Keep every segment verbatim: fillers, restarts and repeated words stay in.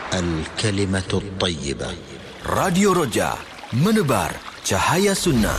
الكلمة الطيبة. Radio Roja, menebar cahaya sunnah.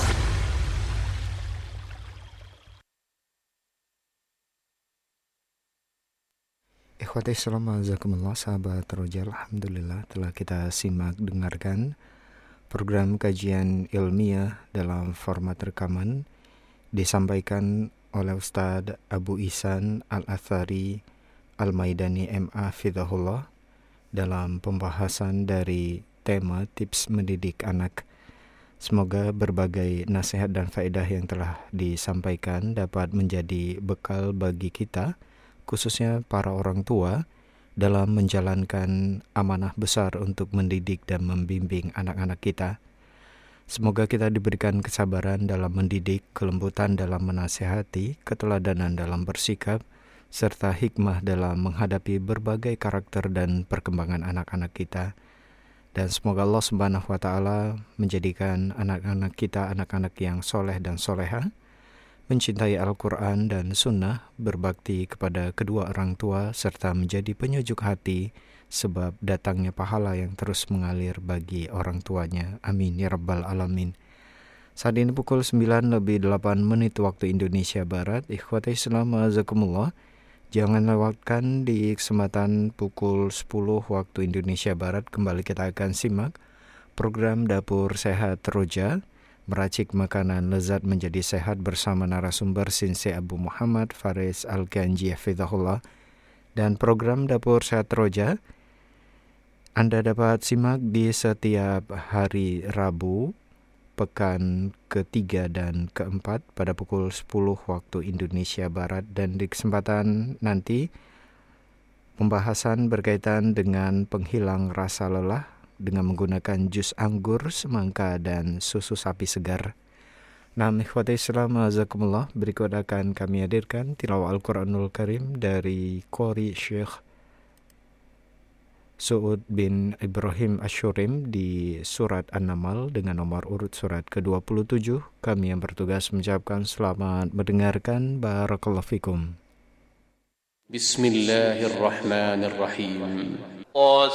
Ikhwati Islam, azakumullah, sahabat Roja, alhamdulillah telah kita simak dengarkan program kajian ilmiah dalam format rekaman disampaikan oleh Ustadz Abu Ihsan Al-Athari Al-Maidani M A Fidahullah dalam pembahasan dari tema tips mendidik anak. Semoga berbagai nasihat dan faedah yang telah disampaikan dapat menjadi bekal bagi kita, khususnya para orang tua, dalam menjalankan amanah besar untuk mendidik dan membimbing anak-anak kita. Semoga kita diberikan kesabaran dalam mendidik, kelembutan dalam menasihati, keteladanan dalam bersikap, serta hikmah dalam menghadapi berbagai karakter dan perkembangan anak-anak kita. Dan semoga Allah Subhanahu wa Ta'ala menjadikan anak-anak kita anak-anak yang soleh dan soleha, mencintai Al-Quran dan Sunnah, berbakti kepada kedua orang tua, serta menjadi penyujuk hati sebab datangnya pahala yang terus mengalir bagi orang tuanya. Amin ya Rabbal Alamin. Saat ini pukul sembilan lebih delapan menit waktu Indonesia Barat. Ikhwati Islam, azakumullah, jangan lewatkan di kesempatan pukul sepuluh waktu Indonesia Barat. Kembali kita akan simak program Dapur Sehat Roja, meracik makanan lezat menjadi sehat bersama narasumber Sinse Abu Muhammad Faris Al-Ganji Hafizahullah. Dan program Dapur Sehat Roja Anda dapat simak di setiap hari Rabu pekan ketiga dan keempat pada pukul sepuluh waktu Indonesia Barat. Dan di kesempatan nanti pembahasan berkaitan dengan penghilang rasa lelah dengan menggunakan jus anggur, semangka, dan susu sapi segar. Nah, ikhwati Islam, azakumullah, berikut akan kami hadirkan tilawah Al-Quranul Karim dari Qori Syekh Su'ud bin Ibrahim Ashurim di surat An-Naml dengan nomor urut surat ke dua puluh tujuh. Kami yang bertugas mengucapkan selamat mendengarkan. Barakallahu fikum. Bismillahirrahmanirrahim.